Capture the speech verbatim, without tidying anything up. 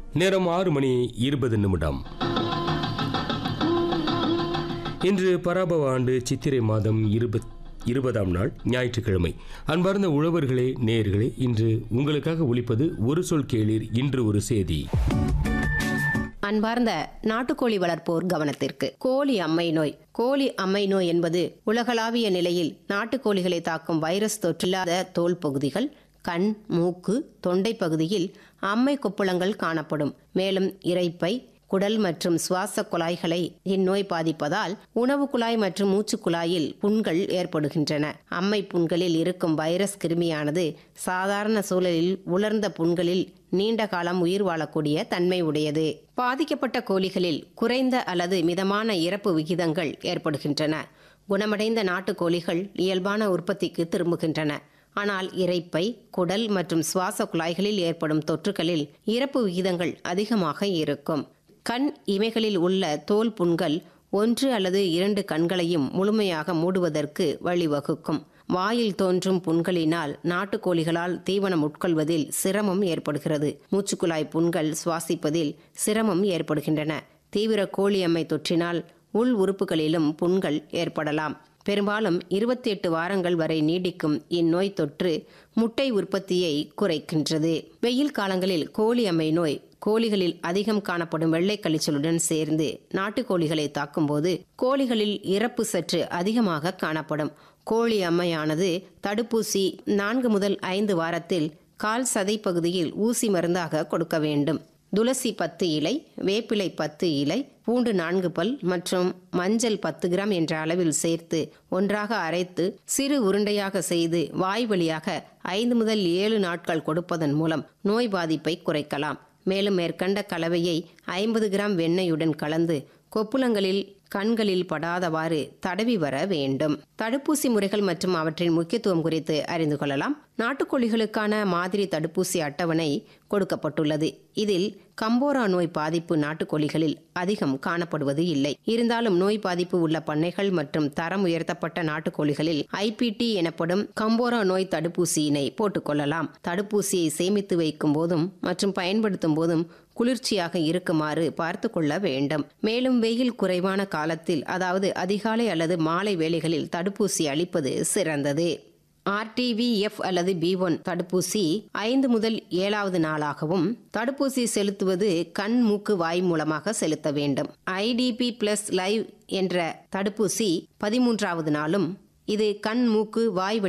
நேரம் ஆறு மணி இருபது நிமிடம். இன்று பராபவ ஆண்டு சித்திரை மாதம் இருபத் இருபதாம் நாள் ஞாயிற்றுக்கிழமை. அன்பார்ந்த உழவர்களே, நேயர்களே, இன்று உங்களுக்காக ஒலிப்பது ஒரு சொல் கேளீர், இன்று ஒரு செய்தி. அன்பார்ந்த நாட்டுக்கோழி வளர்ப்போர் கவனத்திற்கு. கோழி அம்மை நோய். கோழி அம்மை நோய் என்பது உலகளாவிய நிலையில் நாட்டுக்கோழிகளை தாக்கும் வைரஸ் தொற்றில்லாத தோல் பகுதிகள், கண், மூக்கு, தொண்டை பகுதியில் அம்மை கொப்புளங்கள் காணப்படும். மேலும் இரைப்பை, குடல் மற்றும் சுவாச குழாய்களை இந்நோய் பாதிப்பதால் உணவு குழாய் மற்றும் மூச்சு குழாயில் புண்கள் ஏற்படுகின்றன. அம்மை புண்களில் இருக்கும் வைரஸ் கிருமியானது சாதாரண சூழலில் உலர்ந்த புண்களில் நீண்ட காலம் உயிர் வாழக்கூடிய தன்மை உடையது. பாதிக்கப்பட்ட கோழிகளில் குறைந்த அல்லது மிதமான இறப்பு விகிதங்கள் ஏற்படுகின்றன. குணமடைந்த நாட்டுக்கோழிகள் இயல்பான உற்பத்திக்கு திரும்புகின்றன. ஆனால் இரைப்பை, குடல் மற்றும் சுவாச குழாய்களில் ஏற்படும் தொற்றுகளில் இறப்பு விகிதங்கள் அதிகமாக இருக்கும். கண் இமைகளில் உள்ள தோல் புண்கள் ஒன்று அல்லது இரண்டு கண்களையும் முழுமையாக மூடுவதற்கு வழிவகுக்கும். வாயில் தோன்றும் புண்களினால் நாட்டுக்கோழிகளால் தீவனம் உட்கொள்வதில் சிரமம் ஏற்படுகிறது. மூச்சுக்குழாய் புண்கள் சுவாசிப்பதில் சிரமம் ஏற்படுகின்றன. தீவிர கோழி அம்மை தொற்றினால் உள் உறுப்புகளிலும் புண்கள் ஏற்படலாம். பெரும்பாலும் இருபத்தி எட்டு வாரங்கள் வரை நீடிக்கும் இந்நோய் தொற்று முட்டை உற்பத்தியை குறைக்கின்றது. வெயில் காலங்களில் கோழி அம்மை நோய் கோழிகளில் அதிகம் காணப்படும் வெள்ளை கழிச்சலுடன் சேர்ந்து நாட்டுக்கோழிகளை தாக்கும்போது கோழிகளில் இறப்பு சற்று அதிகமாக காணப்படும். கோழி அம்மையானது தடுப்பூசி நான்கு முதல் ஐந்து வாரத்தில் கால் சதை பகுதியில் ஊசி மருந்தாக கொடுக்க வேண்டும். துளசி பத்து இலை, வேப்பிலை பத்து இலை, பூண்டு நான்கு பல் மற்றும் மஞ்சள் பத்து கிராம் என்ற அளவில் சேர்த்து ஒன்றாக அரைத்து சிறு உருண்டையாக செய்து வாய் வழியாக ஐந்து முதல் ஏழு நாட்கள் கொடுப்பதன் மூலம் நோய் பாதிப்பை குறைக்கலாம். மேலும் மேற்கண்ட கலவையை ஐம்பது கிராம் வெண்ணெயுடன் கலந்து கொப்புளங்களில், கண்களில் படாதவாறு தடவி வர வேண்டும். தடுப்பூசி முறைகள் மற்றும் அவற்றின் முக்கியத்துவம் குறித்து அறிந்து கொள்ளலாம். நாட்டுக்கோழிகளுக்கான மாதிரி தடுப்பூசி அட்டவணை கொடுக்கப்பட்டுள்ளது. இதில் கம்போரா நோய் பாதிப்பு நாட்டுக்கோழிகளில் அதிகம் காணப்படுவது இல்லை. இருந்தாலும் நோய் பாதிப்பு உள்ள பண்ணைகள் மற்றும் தரம் உயர்த்தப்பட்ட நாட்டுக்கோழிகளில் ஐபிடி எனப்படும் கம்போரா நோய் தடுப்பூசியினை போட்டுக்கொள்ளலாம். தடுப்பூசியை சேமித்து வைக்கும் போதும் மற்றும் பயன்படுத்தும் போதும் குளிர்ச்சியாக இருக்குமாறு பார்த்து கொள்ள வேண்டும். மேலும் வெயில் குறைவான காலத்தில், அதாவது அதிகாலை அல்லது மாலை வேளைகளில் தடுப்பூசி அளிப்பது சிறந்தது. ஆர்டிவிஎஃப் அல்லது பி ஒன் தடுப்பூசி ஐந்து முதல் ஏழாவது நாளாகவும், தடுப்பூசி செலுத்துவது கண், மூக்கு, வாய் மூலமாக செலுத்த வேண்டும். ஐடிபி பிளஸ் லைவ் என்ற தடுப்பூசி பதிமூன்றாவது நாளும், இது கண், மூக்கு, வாய்